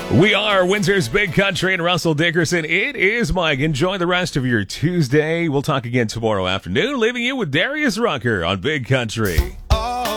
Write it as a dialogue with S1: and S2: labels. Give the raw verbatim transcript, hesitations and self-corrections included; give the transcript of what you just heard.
S1: We are Windsor's Big Country and Russell Dickerson. It is Mike. Enjoy the rest of your Tuesday. We'll talk again tomorrow afternoon, leaving you with Darius Rucker on Big Country.